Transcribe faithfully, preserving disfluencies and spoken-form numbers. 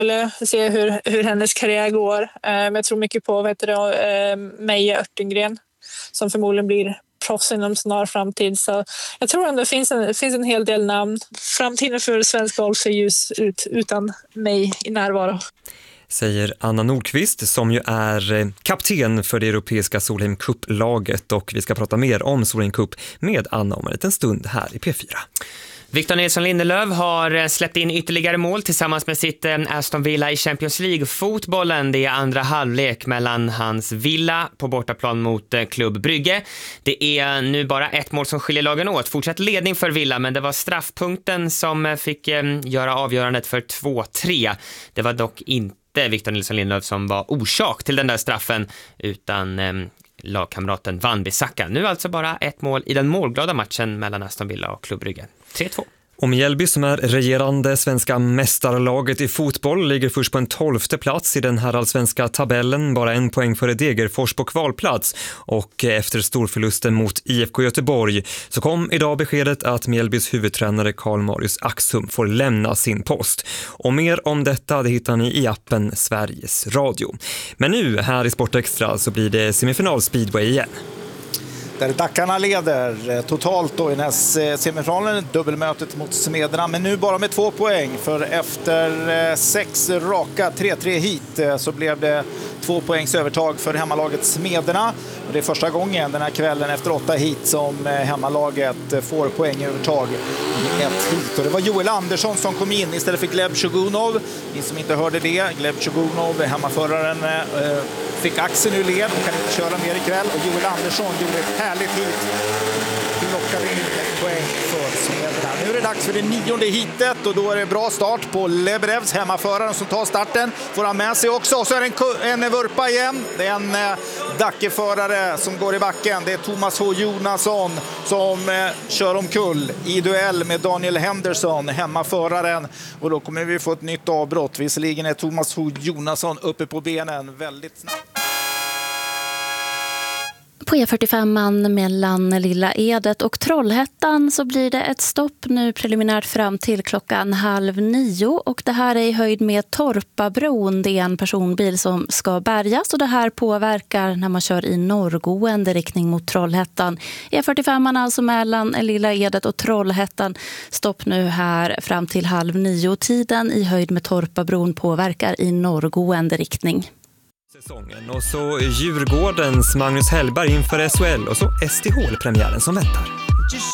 se hur, hur hennes karriär går. Men jag tror mycket på vet du, Meja Örtengren som förmodligen blir proffs inom snar framtid. Så jag tror ändå det finns en, finns en hel del namn. Framtiden för svensk golf ser ljus ut utan mig i närvaro. Säger Anna Nordqvist som ju är kapten för det europeiska Solheim Cup-laget, och vi ska prata mer om Solheim Cup med Anna om en liten stund här i P fyra. Victor Nilsson Lindelöf har släppt in ytterligare mål tillsammans med sitt Aston Villa i Champions League-fotbollen. Det är andra halvlek mellan hans Villa på bortaplan mot Klubb Brygge. Det är nu bara ett mål som skiljer lagen åt. Fortsatt ledning för Villa, men det var straffpunkten som fick göra avgörandet för två tre. Det var dock inte Victor Nilsson Lindelöf som var orsak till den där straffen, utan lagkamraten Van Bissaka. Nu alltså bara ett mål i den målglada matchen mellan Aston Villa och Klubb Brygge. tre två. Och Mjällby, som är regerande svenska mästarlaget i fotboll, ligger först på en tolfte plats i den här allsvenska tabellen, bara en poäng före Degerfors på kvalplats. Och efter storförlusten mot I F K Göteborg så kom idag beskedet att Mjällbys huvudtränare Karl Marius Axum får lämna sin post. Och mer om detta det hittar ni i appen Sveriges Radio. Men nu här i Sportextra så blir det semifinal speedway igen. Där Dackarna leder totalt då i nästa semifinalen, dubbelmötet mot Smederna, men nu bara med två poäng, för efter sex raka tre tre hit så blev det två poängs övertag för hemmalaget Smederna. Det är första gången den här kvällen efter åtta hit som hemmalaget får poängövertag i ett hit. Och det var Joel Andersson som kom in istället för Gleb Shogunov. Ni som inte hörde det, Gleb Shogunov, hemmaföraren, fick axeln ur led och kan inte köra mer ikväll. Och Joel Andersson gjorde ett härligt hit. Lockade in ett poäng för Smederna. Nu är det dags för det nionde hitet och då är det bra start på Leberevs, hemmaföraren som tar starten. Får han med sig också. Och så är det en, en vurpa igen. Det är en eh, Dackeförare som går i backen. Det är Thomas H. Jonasson som eh, kör omkull i duell med Daniel Henderson, hemmaföraren. Och då kommer vi få ett nytt avbrott. Visserligen är Thomas H. Jonasson uppe på benen väldigt snabbt. På E fyrtiofem mellan Lilla Edet och Trollhättan så blir det ett stopp nu preliminärt fram till klockan halv nio, och det här är i höjd med Torpabron. Det är en personbil som ska bärgas och det här påverkar när man kör i norrgående riktning mot Trollhättan. E fyrtiofem alltså mellan Lilla Edet och Trollhättan, stopp nu här fram till halv nio. Tiden i höjd med Torpabron påverkar i norrgående riktning. Säsongen. Och så Djurgårdens Magnus Hellberg inför S H L och så S T H-premiären som väntar.